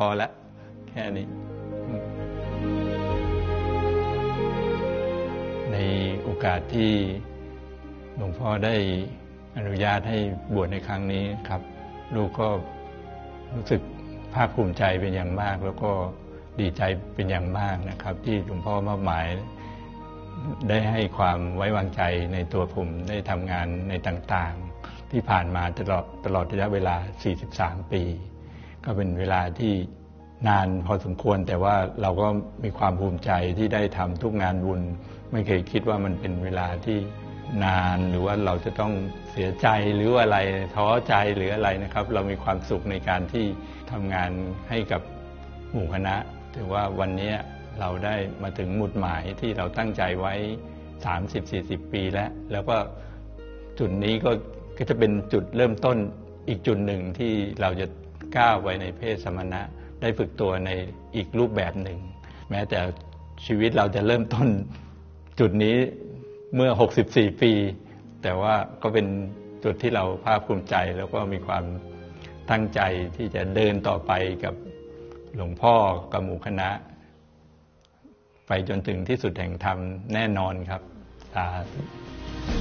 อแล้วแค่นี้ในโอกาสที่หลวงพ่อได้อนุญาตให้บวชในครั้งนี้ครับลูกก็รู้สึกภาคภูมิใจเป็นอย่างมากแล้วก็ดีใจเป็นอย่างมากนะครับที่หลวงพ่อมอบหมายได้ให้ความไว้วางใจในตัวผมได้ทำงานในต่างๆที่ผ่านมาตลอดระยะเวลา43ปีก็เป็นเวลาที่นานพอสมควรแต่ว่าเราก็มีความภูมิใจที่ได้ทำทุกงานบุญไม่เคยคิดว่ามันเป็นเวลาที่นานหรือว่าเราจะต้องเสียใจหรืออะไรท้อใจหรืออะไรนะครับเรามีความสุขในการที่ทำงานให้กับหมู่คณะถือว่าวันนี้เราได้มาถึงหมุดหมายที่เราตั้งใจไว้ 30-40 ปีแล้วก็จุดนี้ก็จะเป็นจุดเริ่มต้นอีกจุดหนึ่งที่เราจะก้าวไปในเพศสมณะได้ฝึกตัวในอีกรูปแบบหนึ่งแม้แต่ชีวิตเราจะเริ่มต้นจุดนี้เมื่อ64ปีแต่ว่าก็เป็นจุดที่เราภาคภูมิใจแล้วก็มีความตั้งใจที่จะเดินต่อไปกับหลวงพ่อกับหมู่คณะไปจนถึงที่สุดแห่งธรรมแน่นอนครับสาธุ